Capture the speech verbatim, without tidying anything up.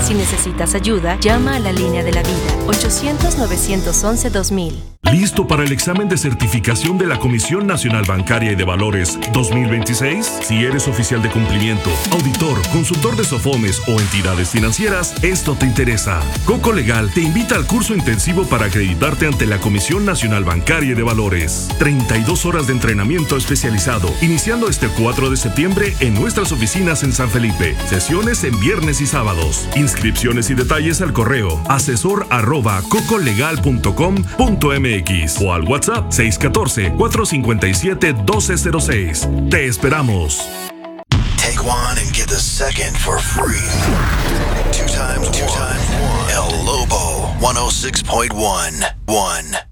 Si necesitas ayuda, llama a la línea de la vida, ochocientos, novecientos once, dos mil. ¿Listo para el examen de certificación de la Comisión Nacional Bancaria y de Valores dos mil veintiséis? Si eres oficial de cumplimiento, auditor, consultor de SOFOMES o entidades financieras, esto te interesa. Coco Legal te invita al curso intensivo para acreditarte ante la Comisión Nacional Bancaria y de Valores. treinta y dos horas de entrenamiento especializado, iniciando este cuatro de septiembre en nuestras oficinas en San Felipe. Sesiones en viernes y sábados. Inscripciones y detalles al correo asesor arroba cocolegal punto com punto m x o al WhatsApp seis uno cuatro, cuatro cinco siete, uno dos cero seis. Te esperamos. Take one and get the second for free. Two times, two times, El Lobo, one oh six point one. One.